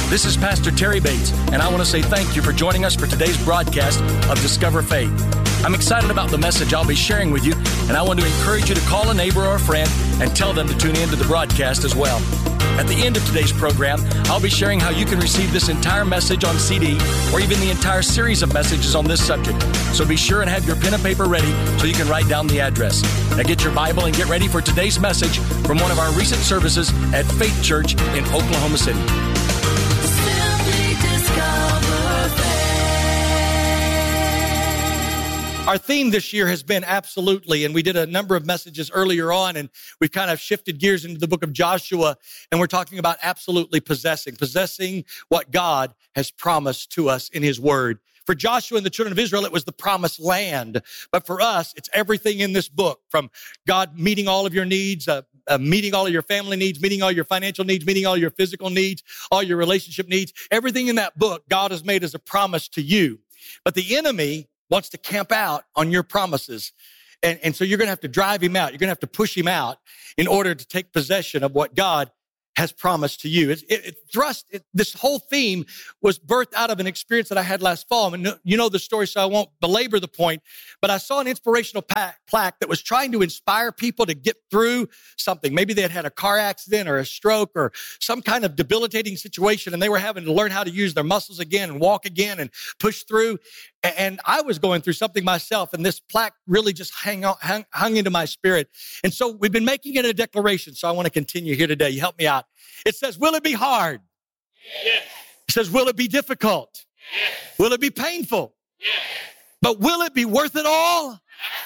This is Pastor Terry Bates, and I want to say thank you for joining us for today's broadcast of Discover Faith. I'm excited about the message I'll be sharing with you, and I want to encourage you to call a neighbor or a friend and tell them to tune in to the broadcast as well. At the end of today's program, I'll be sharing how you can receive this entire message on CD or even the entire series of messages on this subject. So be sure and have your pen and paper ready so you can write down the address. Now get your Bible and get ready for today's message from one of our recent services at Faith Church in Oklahoma City. Our theme this year has been absolutely, and we did a number of messages earlier on, and we've kind of shifted gears into the book of Joshua, and we're talking about absolutely possessing what God has promised to us in His Word. For Joshua and the children of Israel, it was the promised land. But for us, it's everything in this book, from God meeting all of your needs, meeting all of your family needs, meeting all your financial needs, meeting all your physical needs, all your relationship needs. Everything in that book, God has made as a promise to you. But the enemy wants to camp out on your promises. And so you're going to have to drive him out. You're going to have to push him out in order to take possession of what God has promised to you. This whole theme was birthed out of an experience that I had last fall. And you know the story, so I won't belabor the point. But I saw an inspirational plaque that was trying to inspire people to get through something. Maybe they had had a car accident or a stroke or some kind of debilitating situation, and they were having to learn how to use their muscles again and walk again and push through. And I was going through something myself, and this plaque really just hung into my spirit. And so we've been making it a declaration, so I want to continue here today. You help me out. It says, will it be hard? Yes. It says, will it be difficult? Yes. Will it be painful? Yes. But will it be worth it all?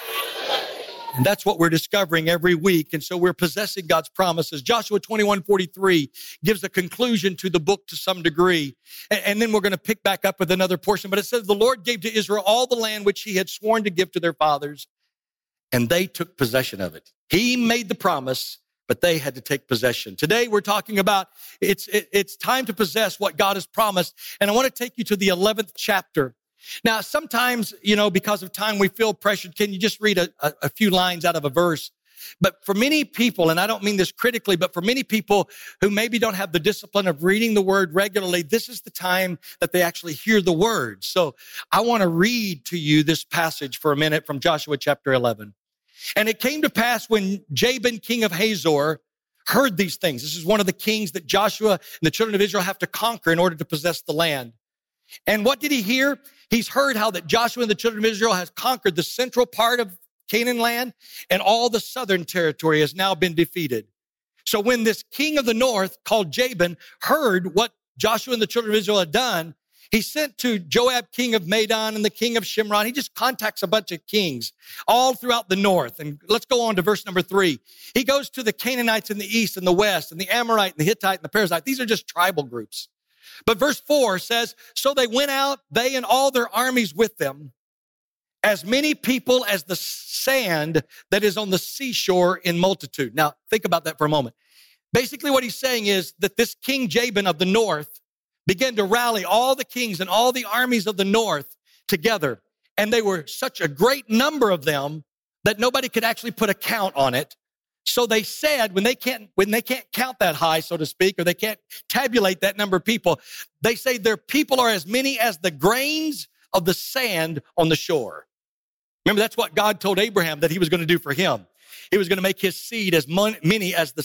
And that's what we're discovering every week. And so we're possessing God's promises. Joshua 21:43 gives a conclusion to the book to some degree. And then we're going to pick back up with another portion. But it says, the Lord gave to Israel all the land which He had sworn to give to their fathers, and they took possession of it. He made the promise, but they had to take possession. Today we're talking about it's time to possess what God has promised. And I want to take you to the 11th chapter. Now, sometimes, because of time, we feel pressured. Can you just read a few lines out of a verse? But for many people, and I don't mean this critically, but for many people who maybe don't have the discipline of reading the word regularly, this is the time that they actually hear the word. So I want to read to you this passage for a minute from Joshua chapter 11. And it came to pass when Jabin, king of Hazor, heard these things. This is one of the kings that Joshua and the children of Israel have to conquer in order to possess the land. And what did he hear? He's heard how that Joshua and the children of Israel has conquered the central part of Canaan land, and all the southern territory has now been defeated. So when this king of the north called Jabin heard what Joshua and the children of Israel had done, he sent to Joab, king of Madon, and the king of Shimron. He just contacts a bunch of kings all throughout the north. And let's go on to verse number 3. He goes to the Canaanites in the east and the west, and the Amorite and the Hittite and the Perizzite. These are just tribal groups. But verse 4 says, so they went out, they and all their armies with them, as many people as the sand that is on the seashore in multitude. Now, think about that for a moment. Basically, what he's saying is that this King Jabin of the north began to rally all the kings and all the armies of the north together. And they were such a great number of them that nobody could actually put a count on it. So they said, when they can't count that high, so to speak, or they can't tabulate that number of people, they say their people are as many as the grains of the sand on the shore. Remember, that's what God told Abraham that He was going to do for him. He was going to make his seed as many as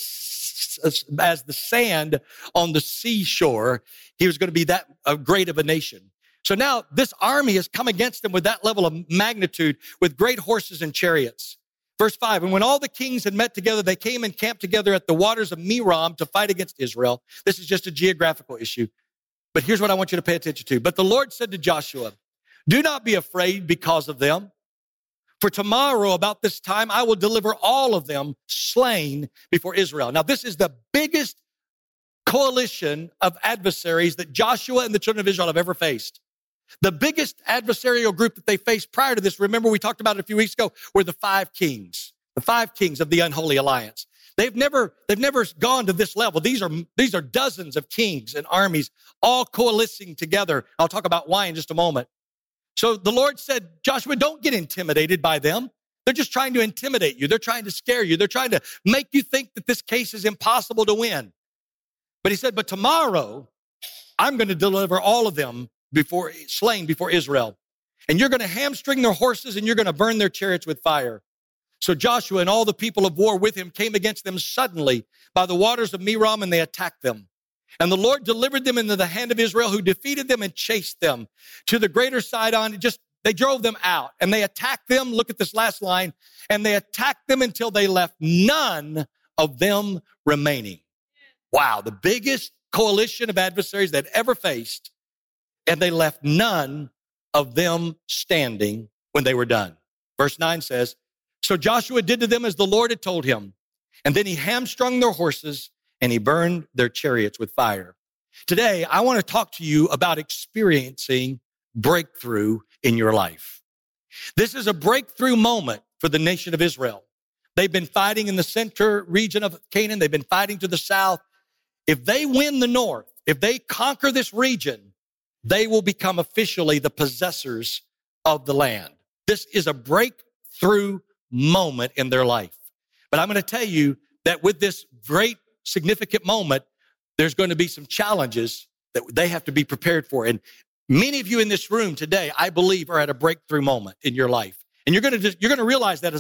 the sand on the seashore. He was going to be that great of a nation. So now this army has come against them with that level of magnitude, with great horses and chariots. Verse 5, and when all the kings had met together, they came and camped together at the waters of Merom to fight against Israel. This is just a geographical issue. But here's what I want you to pay attention to. But the Lord said to Joshua, do not be afraid because of them. For tomorrow about this time, I will deliver all of them slain before Israel. Now, this is the biggest coalition of adversaries that Joshua and the children of Israel have ever faced. The biggest adversarial group that they faced prior to this, remember we talked about it a few weeks ago, were the five kings of the unholy alliance. They've never gone to this level. These are dozens of kings and armies all coalescing together. I'll talk about why in just a moment. So the Lord said, Joshua, don't get intimidated by them. They're just trying to intimidate you. They're trying to scare you. They're trying to make you think that this case is impossible to win. But He said, but tomorrow I'm going to deliver all of them slain before Israel. And you're going to hamstring their horses and you're going to burn their chariots with fire. So Joshua and all the people of war with him came against them suddenly by the waters of Merom, and they attacked them. And the Lord delivered them into the hand of Israel, who defeated them and chased them to the greater Sidon. They drove them out and they attacked them. Look at this last line. And they attacked them until they left none of them remaining. Wow, the biggest coalition of adversaries they'd ever faced. And they left none of them standing when they were done. Verse 9 says, so Joshua did to them as the Lord had told him. And then he hamstrung their horses and he burned their chariots with fire. Today, I want to talk to you about experiencing breakthrough in your life. This is a breakthrough moment for the nation of Israel. They've been fighting in the center region of Canaan. They've been fighting to the south. If they win the north, if they conquer this region, they will become officially the possessors of the land. This is a breakthrough moment in their life. But I'm going to tell you that with this great significant moment, there's going to be some challenges that they have to be prepared for. And many of you in this room today, I believe, are at a breakthrough moment in your life. And you're going to realize that as